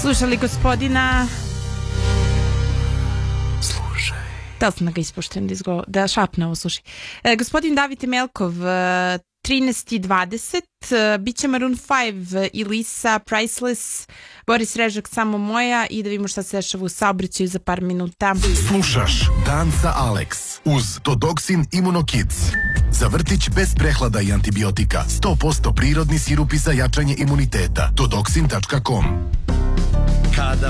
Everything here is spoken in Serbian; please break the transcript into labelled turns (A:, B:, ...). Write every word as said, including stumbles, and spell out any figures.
A: Slušali gospodina... Slušaj. Da li sam da ga ispušten da, izgo... da šapne ovo, slušaj. E, gospodin David Melkov, trinaest i dvadeset, bit će Maroon five i Lisa, Priceless, Boris Režak, Samo moja i da vidimo šta se dešava u saobraćaju za par minuta.
B: Slušaš Dan sa Alex uz Todoksin Immunokids. Za vrtić bez prehlada i antibiotika. sto posto prirodni sirupi za jačanje imuniteta. Todoksin tačka com.
C: Kada